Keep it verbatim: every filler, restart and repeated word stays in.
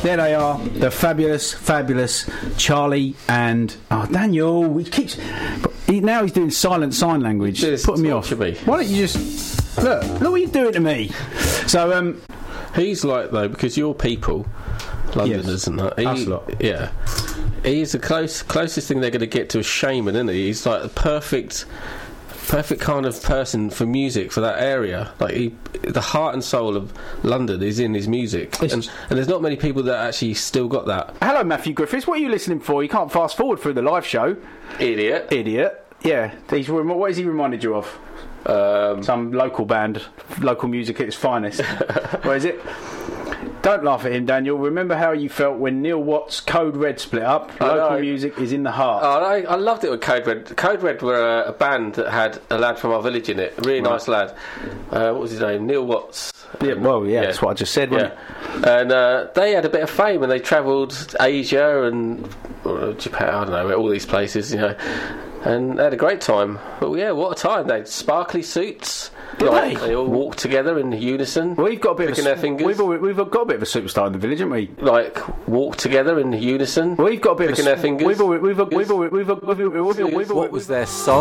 there they are, the fabulous, fabulous Charlie and oh Daniel. He keeps he, now he's doing silent sign language, Just putting me off. Me. Why don't you just look? Look what you're doing to me. So um, he's like though because you're people, Londoners, yes, and that. He, us lot. Yeah, he's the close closest thing they're going to get to a shaman, isn't he? He's like the perfect. Perfect kind of person for music for that area. Like he, the heart and soul of London is in his music, and, and there's not many people that actually still got that. Hello, Matthew Griffiths. What are you listening for? You can't fast forward through the live show. Idiot. Idiot. Yeah. He's, what has he reminded you of? Um, Some local band, local music at its finest. What is it? Don't laugh at him, Daniel. Remember how you felt when Neil Watts' Code Red split up? Local music is in the heart. Oh, I, I loved it with Code Red. Code Red were a, a band that had a lad from our village in it. A really right. nice lad. Uh, what was his name? Neil Watts. Yeah, well, yeah, yeah. That's what I just said, wasn't yeah. it? And uh, they had a bit of fame, and they travelled Asia and or Japan, I don't know, all these places, you know. And they had a great time. But yeah, what a time. They had sparkly suits. Like, they? they all walked together in unison. We've got a bit of a, their fingers. We've, all, we've got a bit of a superstar in the village, haven't we? Like walk together in unison. We've got a bit of a their fingers. We've all, we've all, we've all, we've all, we've all, we've all, we've all, what was their song?